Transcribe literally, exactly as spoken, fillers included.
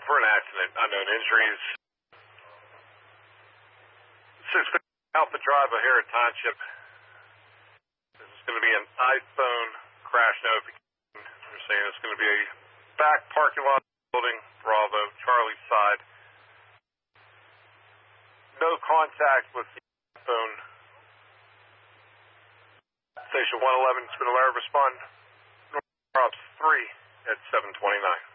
for an accident. Unknown injuries. six Alpha Drive, O'Hara Township. This is going to be an iPhone crash notification. They're saying it's going to be a back parking lot building, Bravo, Charlie side. No contact with the iPhone. Station one eleven, it's been allowed to respond. North Props three at seven twenty-nine.